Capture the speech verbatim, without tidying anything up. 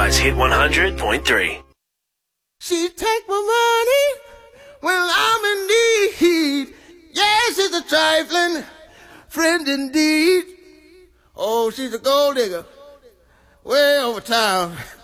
Oz Hit one hundred point three. She take my money when I'm in need. Yes, she's a trifling friend indeed. Oh, she's a gold digger way over town.